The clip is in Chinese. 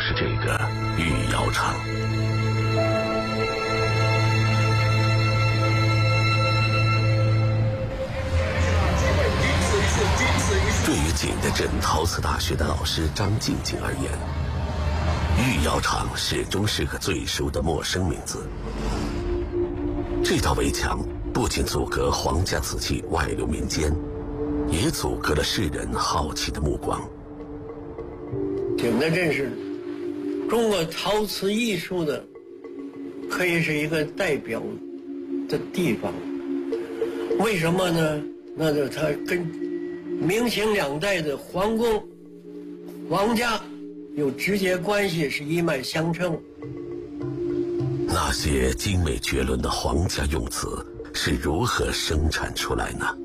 就是这个御窑厂。对于景德镇陶瓷大学的老师张静静而言，御窑厂始终是个最熟的陌生名字。这道围墙不仅阻隔皇家瓷器外流民间，也阻隔了世人好奇的目光。 景德镇是中国陶瓷艺术的，可以是一个代表的地方。为什么呢？那就它跟明清两代的皇宫、皇家有直接关系，是一脉相承。 那些精美绝伦的皇家用瓷是如何生产出来呢？